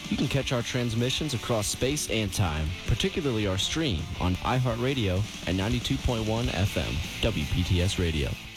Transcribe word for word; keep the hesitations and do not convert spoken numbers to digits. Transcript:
You can catch our transmissions across space and time, particularly our stream on iHeartRadio at ninety-two point one F M, W P T S Radio.